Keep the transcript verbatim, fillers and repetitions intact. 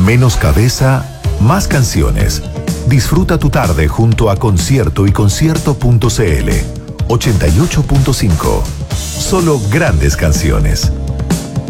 Menos cabeza, más canciones. Disfruta tu tarde junto a Concierto y Concierto punto c l. ochenta y ocho punto cinco. Solo grandes canciones.